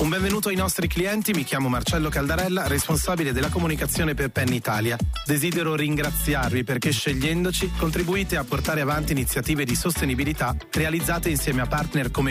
Un benvenuto ai nostri clienti, mi chiamo Marcello Caldarella, responsabile della comunicazione per Penn Italia. Desidero ringraziarvi perché scegliendoci contribuite a portare avanti iniziative di sostenibilità realizzate insieme a partner come